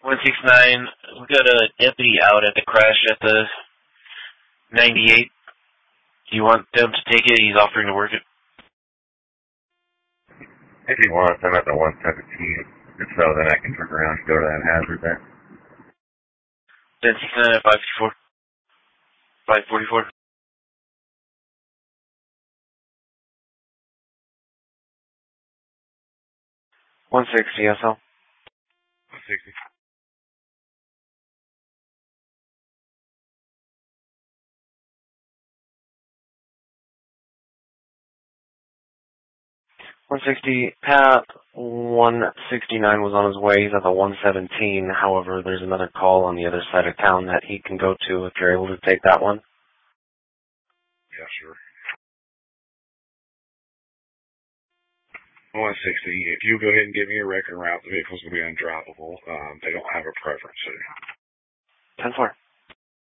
169, we got a deputy out at the crash at the 98. Do you want them to take it? He's offering to work it. If he wants, I'm at the 117. If so, then I can turn around and go to that hazard there. 169 at 554. 544. $160 SL. 160. Pat 169 was on his way. He's at the 117. However, there's another call on the other side of town that he can go to if you're able to take that one. Yeah, sure. 160. If you go ahead and give me a record route, the vehicles will be undrivable. They don't have a preference. 10-4.